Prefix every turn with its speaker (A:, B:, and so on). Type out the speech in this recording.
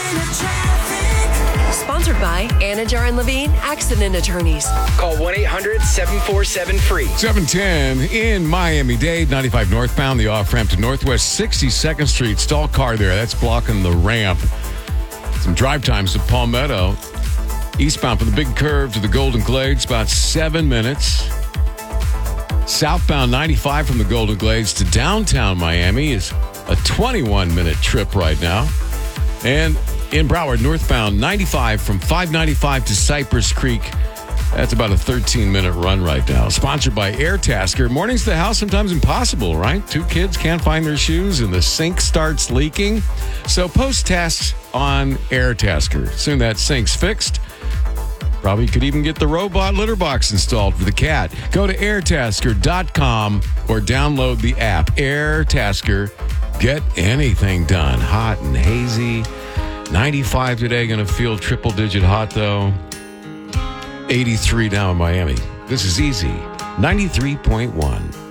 A: Sponsored by Anajar and Levine Accident Attorneys.
B: Call 1-800-747-FREE.
C: 710 in Miami-Dade, 95 northbound, the off-ramp to Northwest 62nd Street. Stall car there. That's blocking the ramp. Some drive times to Palmetto. Eastbound from the big curve to the Golden Glades, about 7 minutes. Southbound 95 from the Golden Glades to downtown Miami is a 21-minute trip right now. And in Broward, northbound 95 from 595 to Cypress Creek. That's about a 13-minute run right now. Sponsored by Airtasker. Mornings to the house, sometimes impossible, right? Two kids can't find their shoes and the sink starts leaking. So post tasks on Airtasker. Soon that sink's fixed. Probably could even get the robot litter box installed for the cat. Go to airtasker.com or download the app. Airtasker. Get anything done. Hot and hazy. 95 today, going to feel triple-digit hot, though. 83 now in Miami. This is Easy, 93.1.